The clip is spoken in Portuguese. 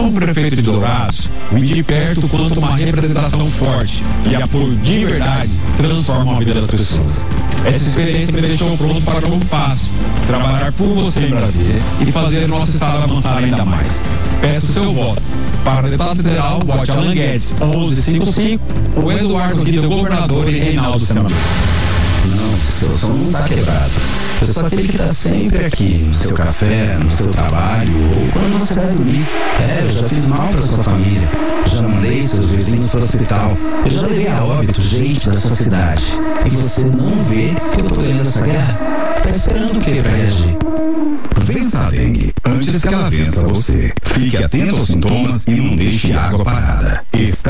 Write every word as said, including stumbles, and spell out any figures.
como prefeito de Dourados, vi de perto quanto uma representação forte e apoio de verdade transforma a vida das pessoas. Essa experiência me deixou pronto para o novo passo, trabalhar por você em Brasília e fazer nosso estado avançar ainda mais. Peço seu voto. Para o deputado federal, vote Alan Guedes, onze cinquenta e cinco, o Eduardo Rida, governador, e Reinaldo Senador. Não, seu som não tá quebrado. Eu sou aquele que tá sempre aqui, no seu café, no seu trabalho, ou quando você vai dormir. É, eu já fiz mal pra sua família. Já mandei seus vizinhos pro hospital. Eu já levei a óbito gente da sua cidade. E você não vê que eu tô ganhando essa guerra? Tá esperando o que pra reagir? Vença a dengue antes que ela vença você. Fique atento aos sintomas e não deixe água parada. Está